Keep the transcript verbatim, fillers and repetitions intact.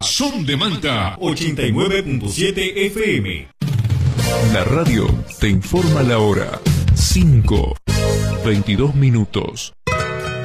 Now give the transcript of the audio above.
Son de Manta ochenta y nueve punto siete F M. La radio te informa la hora. cinco, veintidós minutos.